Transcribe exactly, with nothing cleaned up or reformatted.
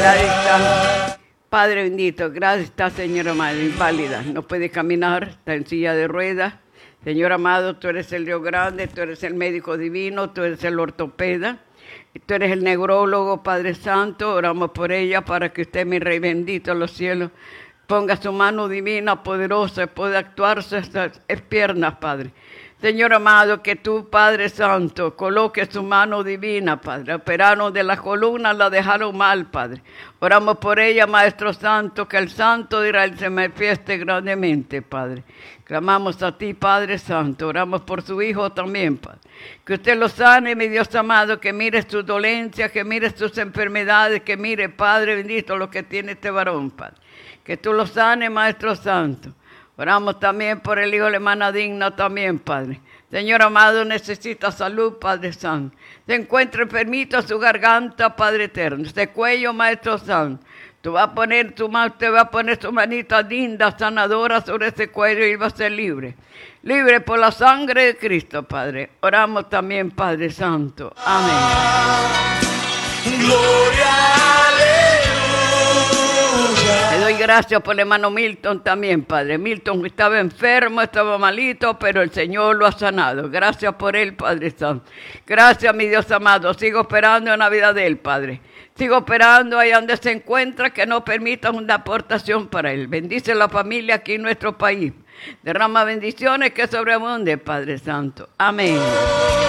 Padre bendito, gracias está, Señor amado, inválida, no puede caminar, está en silla de ruedas. Señor amado, tú eres el Dios grande, tú eres el médico divino, tú eres el ortopeda, tú eres el neurólogo, Padre Santo. Oramos por ella para que usted, mi Rey bendito en los cielos, ponga su mano divina, poderosa, y pueda actuarse estas piernas, Padre. Señor amado, que tú, Padre Santo, coloque su mano divina, Padre. Operaron de la columna, la dejaron mal, Padre. Oramos por ella, Maestro Santo, que el Santo de Israel se manifieste grandemente, Padre. Clamamos a ti, Padre Santo. Oramos por su hijo también, Padre. Que usted lo sane, mi Dios amado, que mire sus dolencias, que mire sus enfermedades, que mire, Padre bendito, lo que tiene este varón, Padre. Que tú lo sanes, Maestro Santo. Oramos también por el hijo de la hermana Digna también, Padre. Señor amado, necesita salud, Padre Santo. Se encuentra enfermito su garganta, Padre eterno. Este cuello, Maestro Santo. Tú vas a poner tu mano, usted va a poner su manita linda, sanadora sobre ese cuello y va a ser libre. Libre por la sangre de Cristo, Padre. Oramos también, Padre Santo. Amén. Gloria, aleluya. Te doy gracias por el hermano Milton también, Padre. Milton estaba enfermo, estaba malito, pero el Señor lo ha sanado. Gracias por él, Padre Santo. Gracias, mi Dios amado. Sigo esperando en la vida de él, Padre. Sigo esperando ahí donde se encuentra, que no permitan una aportación para él. Bendice la familia aquí en nuestro país. Derrama bendiciones que sobreabunden, Padre Santo. Amén.